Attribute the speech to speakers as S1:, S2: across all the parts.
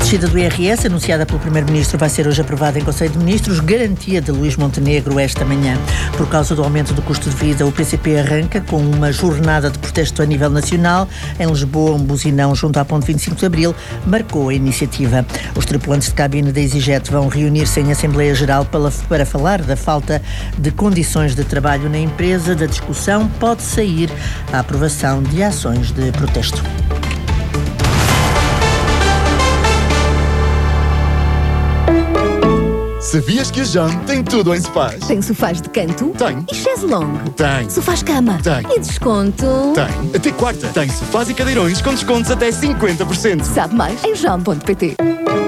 S1: descida do IRS, anunciada pelo Primeiro-Ministro, vai ser hoje aprovada em Conselho de Ministros, garantia de Luís Montenegro esta manhã. Por causa do aumento do custo de vida, o PCP arranca com uma jornada de protesto a nível nacional. Em Lisboa, um buzinão junto à Ponte 25 de Abril marcou a iniciativa. Os tripulantes de cabine da EasyJet vão reunir-se em Assembleia Geral para falar da falta de condições de trabalho na empresa. Da discussão pode sair a aprovação de ações de protesto.
S2: Sabias que a JAM tem tudo em sofás?
S3: Tem sofás de canto?
S2: Tem.
S3: E chaise longue?
S2: Tem.
S3: Sofás cama?
S2: Tem.
S3: E desconto?
S2: Tem. Até quarta. Tem sofás e cadeirões com descontos até 50%.
S3: Sabe mais em jam.pt.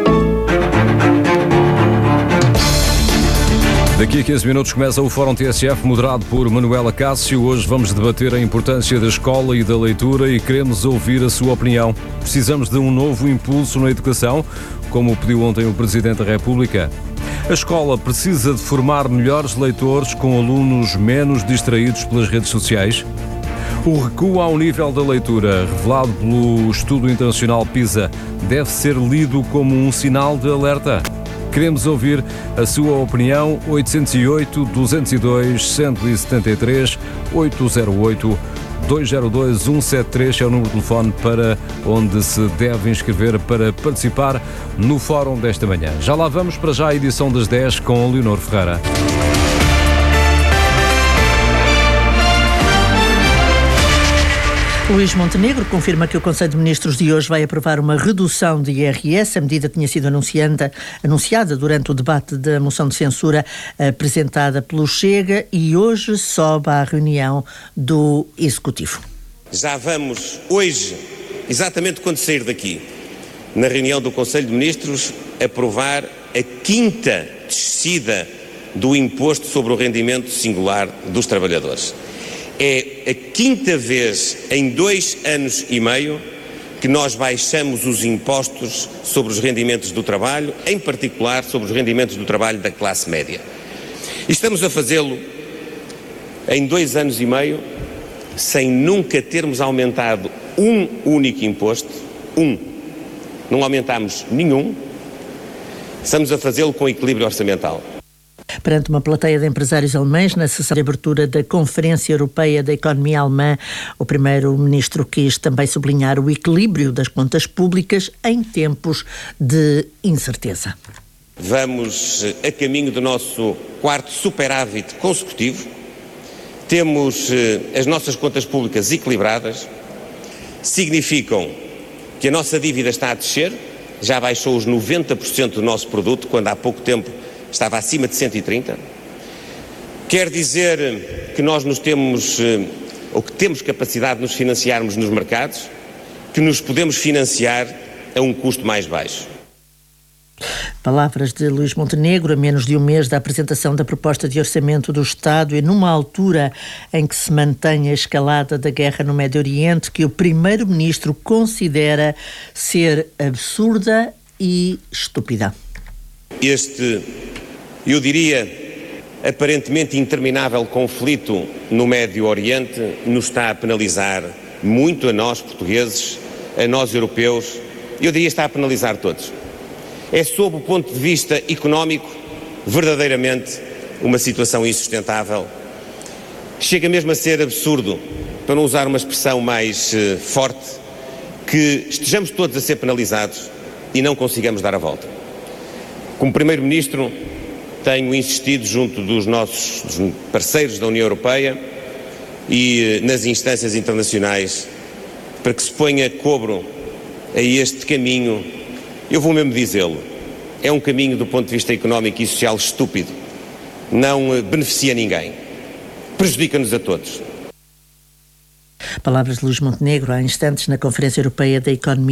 S4: Daqui a 15 minutos começa o Fórum TSF, moderado por Manuela Cássio. Hoje vamos debater a importância da escola e da leitura e queremos ouvir a sua opinião. Precisamos de um novo impulso na educação, como pediu ontem o Presidente da República. A escola precisa de formar melhores leitores com alunos menos distraídos pelas redes sociais? O recuo ao nível da leitura, revelado pelo estudo internacional PISA, deve ser lido como um sinal de alerta? Queremos ouvir a sua opinião. 808-202-173, 808-202-173 é o número de telefone para onde se deve inscrever para participar no Fórum desta manhã. Já lá vamos, para já a edição das 10 com Leonor Ferreira.
S1: Luís Montenegro confirma que o Conselho de Ministros de hoje vai aprovar uma redução de IRS. A medida tinha sido anunciada durante o debate da moção de censura apresentada pelo Chega e hoje sobe à reunião do Executivo.
S5: Já vamos hoje, exatamente quando sair daqui, na reunião do Conselho de Ministros, aprovar a 5ª descida do imposto sobre o rendimento singular dos trabalhadores. É a 5ª vez em 2 anos e meio que nós baixamos os impostos sobre os rendimentos do trabalho, em particular sobre os rendimentos do trabalho da classe média. E estamos a fazê-lo em 2 anos e meio, sem nunca termos aumentado um único imposto. Não aumentámos nenhum. Estamos a fazê-lo com equilíbrio orçamental.
S1: Perante uma plateia de empresários alemães, na sessão de abertura da Conferência Europeia da Economia Alemã, o Primeiro-Ministro quis também sublinhar o equilíbrio das contas públicas em tempos de incerteza.
S5: Vamos a caminho do nosso 4º superávit consecutivo. Temos as nossas contas públicas equilibradas. Significam que a nossa dívida está a descer, já baixou os 90% do nosso produto, quando há pouco tempo estava acima de 130%. Quer dizer que nós que temos capacidade de nos financiarmos nos mercados, que nos podemos financiar a um custo mais baixo.
S1: Palavras de Luís Montenegro a menos de um mês da apresentação da proposta de orçamento do Estado e numa altura em que se mantém a escalada da guerra no Médio Oriente, que o Primeiro-Ministro considera ser absurda e estúpida.
S5: Eu diria, aparentemente interminável conflito no Médio Oriente nos está a penalizar muito a nós portugueses, a nós europeus, eu diria está a penalizar todos. É, sob o ponto de vista económico, verdadeiramente uma situação insustentável. Chega mesmo a ser absurdo, para não usar uma expressão mais forte, que estejamos todos a ser penalizados e não consigamos dar a volta. Como Primeiro-Ministro, tenho insistido junto dos nossos parceiros da União Europeia e nas instâncias internacionais para que se ponha cobro a este caminho. Eu vou mesmo dizê-lo, é um caminho do ponto de vista económico e social estúpido. Não beneficia ninguém, prejudica-nos a todos.
S1: Palavras de Luís Montenegro há instantes na Conferência Europeia da Economia